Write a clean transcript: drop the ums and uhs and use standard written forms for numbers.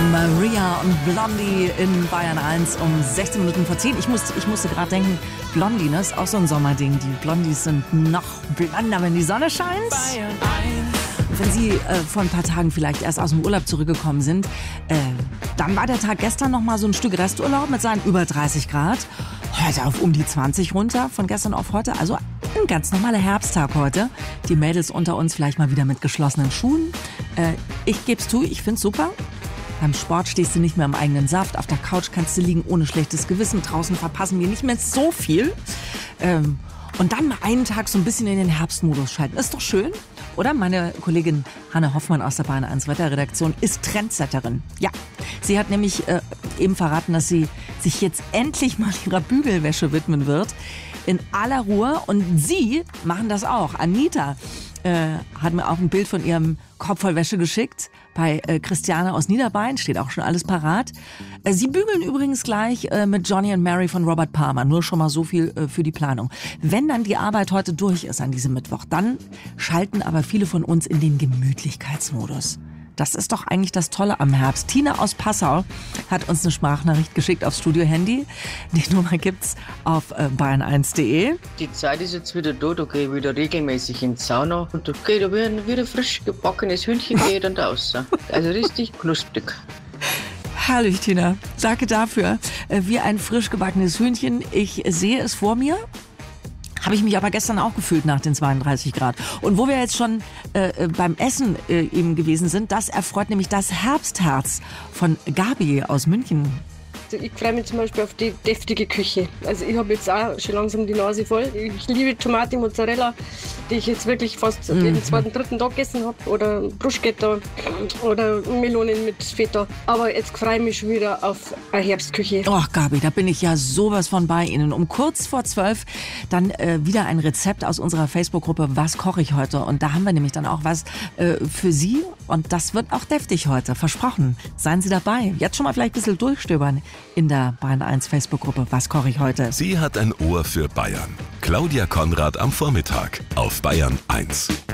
Maria und Blondie in Bayern 1 um 16 Minuten vor 10. Ich musste gerade denken, Blondie, ne, ist auch so ein Sommerding. Die Blondies sind noch blonder, wenn die Sonne scheint. Bayern 1. Wenn Sie vor ein paar Tagen vielleicht erst aus dem Urlaub zurückgekommen sind, dann war der Tag gestern noch mal so ein Stück Resturlaub mit seinen über 30 Grad. Heute auf um die 20 runter, von gestern auf heute. Also ein ganz normaler Herbsttag heute. Die Mädels unter uns vielleicht mal wieder mit geschlossenen Schuhen. Ich geb's zu, ich find's super. Beim Sport stehst du nicht mehr im eigenen Saft. Auf der Couch kannst du liegen ohne schlechtes Gewissen. Draußen verpassen wir nicht mehr so viel. Und dann mal einen Tag so ein bisschen in den Herbstmodus schalten. Ist doch schön, oder? Meine Kollegin Hanne Hoffmann aus der Bayern 1 Wetterredaktion ist Trendsetterin. Ja, sie hat nämlich eben verraten, dass sie sich jetzt endlich mal ihrer Bügelwäsche widmen wird. In aller Ruhe. Und sie machen das auch. Anita hat mir auch ein Bild von ihrem Korb voll Wäsche geschickt. Bei Christiane aus Niederbayern steht auch schon alles parat. Sie bügeln übrigens gleich mit Johnny and Mary von Robert Palmer. Nur schon mal so viel für die Planung. Wenn dann die Arbeit heute durch ist an diesem Mittwoch, dann schalten aber viele von uns in den Gemütlichkeitsmodus. Das ist doch eigentlich das Tolle am Herbst. Tina aus Passau hat uns eine Sprachnachricht geschickt aufs Studio-Handy. Die Nummer gibt's auf bayern1.de. Die Zeit ist jetzt wieder da gehe ich wieder regelmäßig in die Sauna und da werden wieder frisch gebackenes Hühnchen dann raus. Also richtig knusprig. Herrlich, Tina. Danke dafür. Wie ein frisch gebackenes Hühnchen. Ich sehe es vor mir. Habe ich mich aber gestern auch gefühlt nach den 32 Grad. Und wo wir jetzt schon beim Essen eben gewesen sind, das erfreut nämlich das Herbstherz von Gabi aus München. Ich freue mich zum Beispiel auf die deftige Küche. Also ich habe jetzt auch schon langsam die Nase voll. Ich liebe Tomate Mozzarella, die ich jetzt wirklich fast jeden zweiten, dritten Tag gegessen habe. Oder Bruschetta oder Melonen mit Feta. Aber jetzt freue ich mich schon wieder auf eine Herbstküche. Och Gabi, da bin ich ja sowas von bei Ihnen. Um kurz vor 12 dann wieder ein Rezept aus unserer Facebook-Gruppe Was koche ich heute? Und da haben wir nämlich dann auch was für Sie. Und das wird auch deftig heute, versprochen. Seien Sie dabei. Jetzt schon mal vielleicht ein bisschen durchstöbern in der Bayern 1 Facebook-Gruppe Was koche ich heute? Sie hat ein Ohr für Bayern. Claudia Konrad am Vormittag auf Bayern 1.